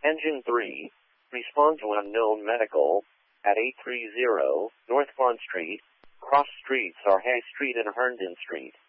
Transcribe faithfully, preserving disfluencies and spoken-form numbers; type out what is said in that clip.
Engine three, respond to unknown medical at eight three zero North Front Street. Cross streets are Hay Street and Herndon Street.